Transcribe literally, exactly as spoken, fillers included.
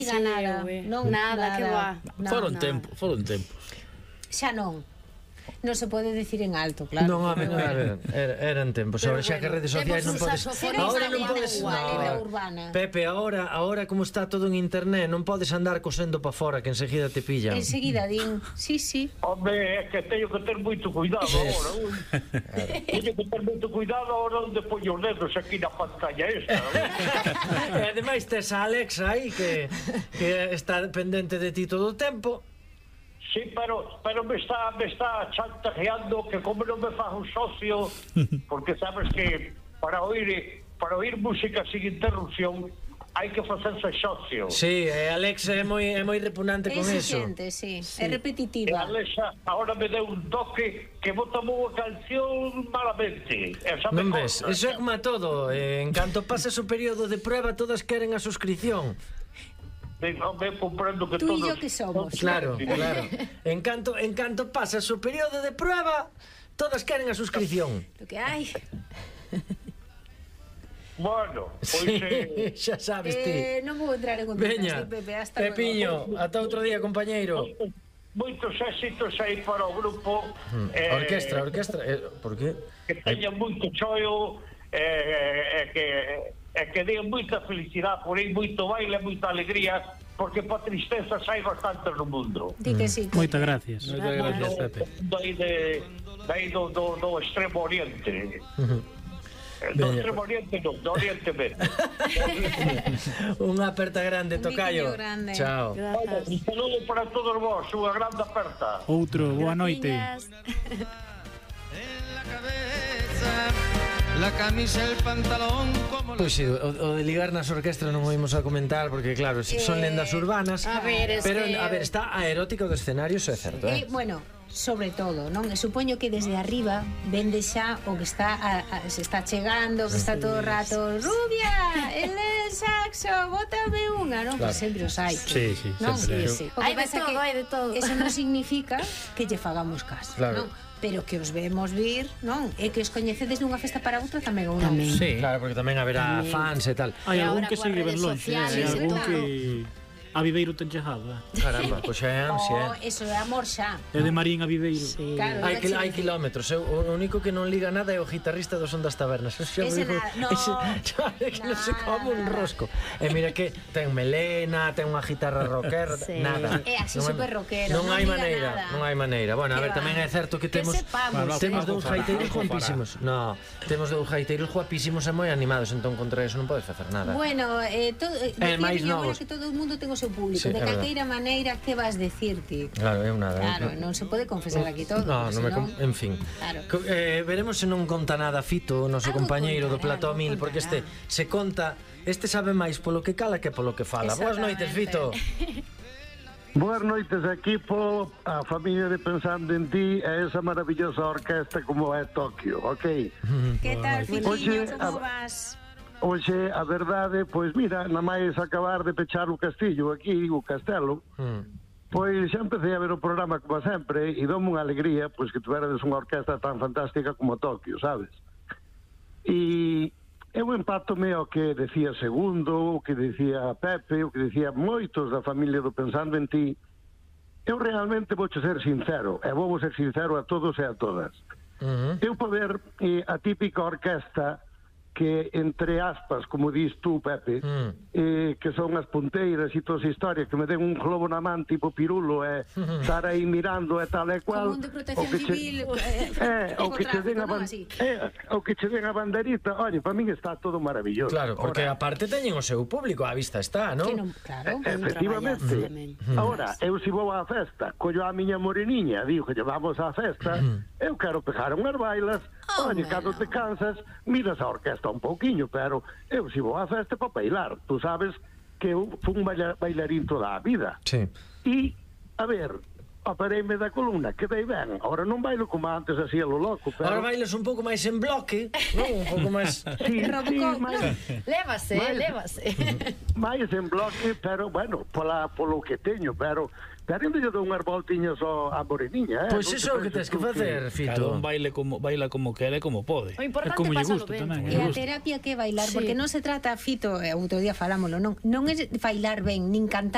Nada, non, nada, que va. Foron tempos, foron tempos. Xa non. Non se pode decir en alto, claro. Non, a men, eran, eran tempos. Ahora xa que redes sociais non podes. Ahora non podes. No. Pepe, ahora, ahora como está todo en internet, non podes andar cosendo para fora que enseguida te pillan. Enseguida din, sí, sí. Home, é que teño que ter moito cuidado agora. Teño que ter moito cuidado agora onde poño os dedos aquí na pantalla esta. E ademais tes a Alexa aí que que está pendente de ti todo o tempo. Sí, pero, pero me está me está chantajeando que como non me fago un socio, porque sabes que para oír para oír música sin interrupción hai que facerse socio. Sí, eh, Alexa é moi é moi repugnante con eso. É sí, sí. É repetitiva. E Alexa agora me deu un toque que bota unha canción malamente. Esa non ves, eso é como a todo, eh, en canto pasas o período de prueba todas queren a suscripción. Non me comprendo que tú todos... Tú e yo que somos. Claro, claro. En canto, en canto pasas o período de prueba, todas queren a suscripción. Lo que hai. Bueno, pois... Sí, eh... xa sabes ti. Eh, non vou entrar en contigo, Veña, Pepe, hasta Pepiño, luego. ata outro día, compañeiro. Moitos éxitos aí para o grupo. Hmm. Eh, orquestra, orquestra, eh, por que? Que teñan moito choio, e eh, eh, que... e que den moita felicidade por aí, moito baile, moita alegría, porque para tristeza hai bastante no mundo. Di que sí. Moitas gracias. Moitas gracias, Pepe. Daí de daí do, do, do extremo oriente. Uh-huh. Do extremo oriente non, do oriente medio. Unha aperta grande, Un tocayo. grande. Chao. Un saludo para todos vos, unha grande aperta. Outro, boa noite. En la cabeza la camisa, el pantalón como... Pois si, o, o de ligar nas orquestras non o imos a comentar porque claro, son Eh, lendas urbanas. A ver, es pero que... a ver, está a erótica do escenario, eso é certo, eh? Eh, bueno, sobre todo, non? E supoño que desde arriba vende xa o que está a, a, se está chegando, que está todo o rato Rubia, el saxo, bótame unha, non? Claro. Pues sempre os hai. Sí, sí, Non? sempre. Sí, sí. O Hai que de pasa todo, que hai de todo. eso non significa que lle fagamos caso, Claro. non? Pero que os vemos vir, non? E que os coñecedes dunha festa para outra tamén ou non? Tamén. Sí. Claro, porque tamén haberá Tamén. fans e tal. Hai E algún agora que coas sigue ben redes longe, hai sociales, algún claro. que a Viveiro ten chegado, eh? Caramba, pois xa é ansia, Oh, eh? eso é amor xa. É de Marín a Viveiro. Sí. Claro. Hai, iba que, a hai decir. kilómetros. Eu, o único que non liga nada é o guitarrista do Son das Tabernas. Ese, Ese digo, nada, no. ese, sabe, que non se Nada, come un nada. rosco. E mira que ten melena, ten unha guitarra rockera, Sí. nada. É así Non hai- super rockero, Non non hai liga maneira, nada. non hai maneira. Bueno, a Que ver, va. tamén é certo que Que temos sepamos, temos eh. dous jaiteiros guapísimos. No, temos dous jaiteiros guapísimos e moi animados, entón contra eso non podes facer nada. Bueno, eh, todo, eh, Eh, decía máis miña abuela novos. que todo o mundo ten o seu público. Sí, de é verdad. calqueira maneira, que vas decirte? Claro, eu nada. Claro, eu- non se pode confesar aquí todo. No, porque non me senón- com... En fin. Claro. Co- eh, veremos se non conta nada Fito, o noso Algo compañeiro do contará, Plató algo Mil, porque este contará. se conta, este sabe máis polo que cala que polo que fala. Boas noites, Fito. Boas noites, equipo, a familia de Pensando en Ti e esa maravillosa orquesta como é Tokio, ok? Que tal, Fitiño? Oye, Como a- vas? Oxe, a verdade, pois mira, na máis acabar de pechar o castillo aquí, o castelo, Mm. pois xa empecé a ver o programa como sempre e dome unha alegría pois que tuverades unha orquesta tan fantástica como Tokio, sabes? E eu empátome ao que decía Segundo, o que decía Pepe, o que decía moitos da familia do Pensando en Ti. Eu realmente vou ser sincero, e vou ser sincero a todos e a todas. Uh-huh. Eu poder eh, a típica orquesta que, entre aspas, como dis tú, Pepe, Mm. eh, que son as punteiras e toda esa historia, que me den un globo na man tipo pirulo e estar aí mirando e tal e cual. Como un de protección o que che- civil, eh, Eh, o tipo que che den a tráfico, non? ban- Así. eh, o que che den a banderita, oye, para min está todo maravilloso. Claro, porque Ora, aparte teñen o seu público, á vista está, non? Que non, claro. Eh, efectivamente. traballazo tamén. Ahora, eu se vou á festa, collo a miña moreniña, digo que vamos á festa, eu quero pegar unhas bailas, Oh, oye, bueno. cando te cansas, miras a orquesta un pouquiño, pero eu se vou á festa para bailar. Tú sabes que eu fui un baila- bailarín toda a vida. Sí. E, a ver, apareime da columna, quedei ben. Ahora non bailo como antes así a lo loco, pero... Ahora bailas un pouco máis en bloque, non? Un pouco máis... Sí, sí, Robocop, máis, Lévase, Vale. lévase. máis en bloque, pero, bueno, pola, polo que teño, pero... Pero ainda lle dou unhas voltiñas ao, a moreniña, eh? Pois Non te iso é o que tens penses que tú facer, Cada Fito. un baile como, baila como quere, como pode. O importante É como é lle pasalo gusta ben. tamén. E lle a gusta. terapia que é bailar, Sí. porque non se trata, Fito, e outro día falámoslo, non, non é bailar ben, nin cantar